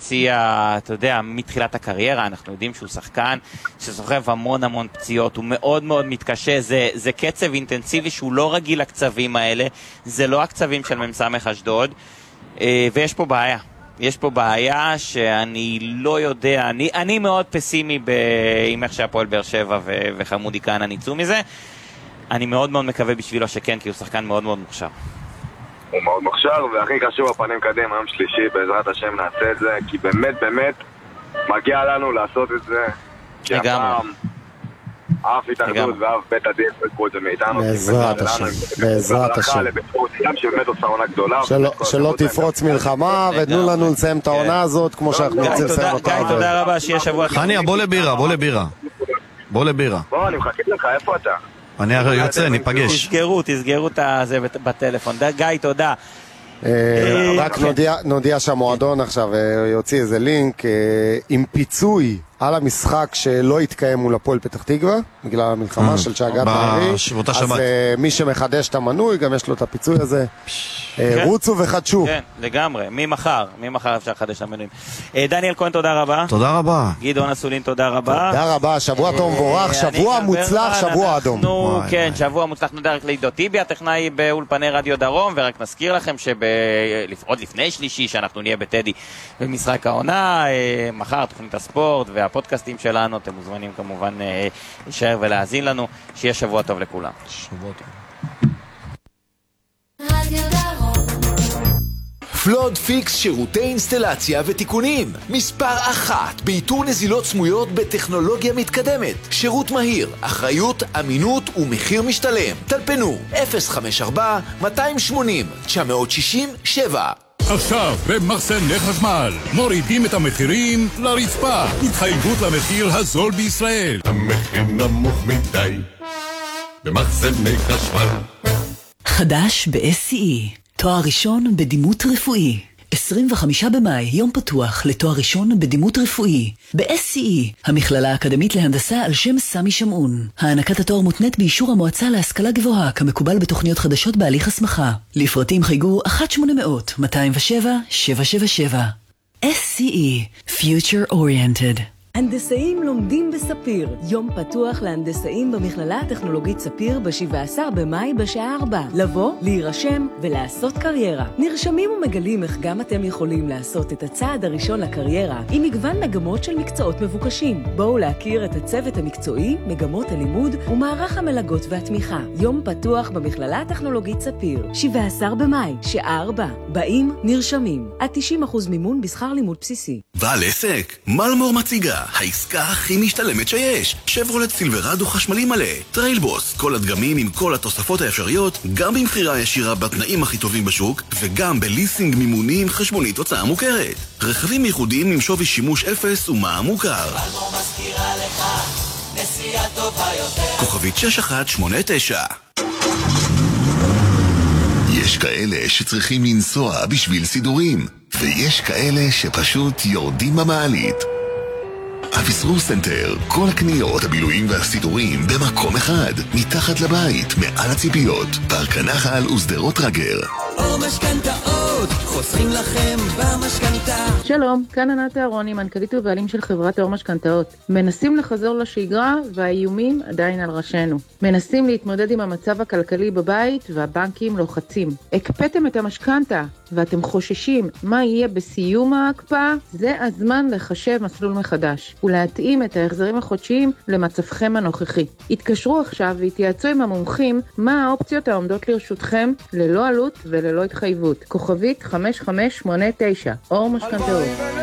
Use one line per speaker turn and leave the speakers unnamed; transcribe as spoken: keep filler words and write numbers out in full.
בשיא, אתה יודע, מתחילת הקריירה, אנחנו יודעים שהוא שחקן שסוחב המון המון פציעות, הוא מאוד מאוד מתקשה, זה, זה קצב אינטנסיבי שהוא לא רגיל לקצבים האלה, זה לא הקצבים של ממסמך אשדוד, ויש פה בעיה. יש פה בעיה שאני לא יודע, אני, אני מאוד פסימי עם איך שהפועל באר שבע ו, וחמודי כאן ניצו מזה. אני מאוד מאוד מקווה בשבילו שכן, כי הוא שחקן מאוד מאוד מוכשר.
הוא מאוד מוכשר, והכי חשוב הפנים קדם, היום שלישי, בעזרת השם נעשה את זה, כי באמת באמת מגיע לנו לעשות את זה.
לגמרי.
אף התאחדות ואף בית הדין יקחו את זה מאיתנו.
בעזרת השם, בעזרת השם. שלא תפרוץ מלחמה, ותנו לנו לסיים את העונה הזאת כמו שאנחנו רוצים לסיים אותה.
גיא, תודה רבה, שיהיה שבוע.
חניה, בוא לבירה, בוא לבירה. בוא לבירה.
בוא, אני מחכה לך, איפה אתה?
אני יוצא, ניפגש.
תסגרו, תסגרו את זה בטלפון. גיא, תודה.
רק נודיע שהמועדון עכשיו יוציא איזה לינק עם פיצוי על המשחק שלא יתקיים מול הפועל פתח תקווה בגלל המלחמה של שגעת הערי. אז מי שמחדש את המנוי גם יש לו את הפיצוי הזה. רוצו וחדשו.
כן, לגמרי, ממחר ממחר אפשר לחדש המנויים. דניאל כהן, תודה רבה.
תודה רבה.
גדעון אסולין, תודה רבה.
תודה רבה, שבוע טוב מבורך, שבוע מוצלח, שבוע אדום.
כן, שבוע מוצלח. נודה רק לעידו טיבי, הטכנאי באולפני רדיו דרום, ורק נזכיר לכם שעוד לפני שלישי שאנחנו נהיה בטדי במשחק העונה, מחר תוכנית הספורט והפודקאסטים שלנו, אתם מוזמנים כמובן להישאר ולהאזין לנו. שיהיה שבוע טוב לכולם.
שבוע טוב.
פלוד פיקס שירותי אינסטלציה ותיקונים, מספר אחת באיתור נזילות סמויות בטכנולוגיה מתקדמת, שירות מהיר, אחריות, אמינות ומחיר משתלם. טלפנו אפס חמש ארבע מאתיים שמונים תשע שש שבע.
עכשיו במחסני חשמל מורידים את המחירים לרצפה, התחייבות למחיר הזול בישראל.
המחיר נמוך מדי במחסני חשמל.
חדש ב-אס סי אי, תואר ראשון בדימות רפואי. עשרים וחמישה במאי, יום פתוח לתואר ראשון בדימות רפואי. ב-אס סי אי, המכללה האקדמית להנדסה על שם סמי שמעון. הענקת התואר מותנית באישור המועצה להשכלה גבוהה, כמקובל בתוכניות חדשות בהליך הסמכה. לפרטים חייגו אחת שמונה אפס אפס מאתיים ושבע שבע שבע שבע. אס סי אי, Future Oriented.
הנדסאים לומדים בספיר. יום פתוח להנדסאים במכללה הטכנולוגית ספיר ב-שבעה עשר במאי בשעה ארבע. לבוא, להירשם ולעשות קריירה. נרשמים ומגלים איך גם אתם יכולים לעשות את הצעד הראשון לקריירה עם מגוון מגמות של מקצועות מבוקשים. בואו להכיר את הצוות המקצועי, מגמות הלימוד ומערך המלגות והתמיכה. יום פתוח במכללה הטכנולוגית ספיר. שבעה עשר במאי, שעה ארבע. באים, נרשמים. עד תשעים אחוז מימון בשכר לימוד בסיסי.
בעל עסק, מלמור מציגה העסקה הכי משתלמת שיש. שברולט סילברדו חשמלי מלא, טריילבוס, כל הדגמים עם כל התוספות האפשריות, גם במחירה ישירה בתנאים הכי טובים בשוק, וגם בליסינג מימוני עם חשבונית הוצאה מוכרת. רכבים ייחודיים עם שווי שימוש אפס ומע"מ מוכר.
מלמור מזכירה לך נסיעה טובה יותר.
כוכבית שש אחת שמונה תשע.
יש כאלה שצריכים לנסוע בשביל סידורים, ויש כאלה שפשוט יורדים במעלית. אביסרו סנטר, כל הקניות, הבילויים והסידורים במקום אחד, מתחת לבית, מעל הציפיות, פארק הנחל ושדרות רגר.
או משכנתאות, חוסכים לכם במשכנתה.
שלום, כאן ענת אהרוני, מנכ"לית ובעלים של חברת אור משכנתאות. מנסים לחזור לשגרה והאיומים עדיין על ראשנו. מנסים להתמודד עם המצב הכלכלי בבית והבנקים לוחצים. הקפאתם את המשכנתה ואתם חוששים מה יהיה בסיום ההקפאה? זה הזמן לחשב מסלול מחדש ולהתאים את ההחזרים החודשיים למצבכם הנוכחי. התקשרו עכשיו והתייעצו עם המומחים מה האופציות העומדות לרשותכם ללא עלות וללא התחייבות. כוכבית חמש חמש שמונה תשע, אור משכנתאות.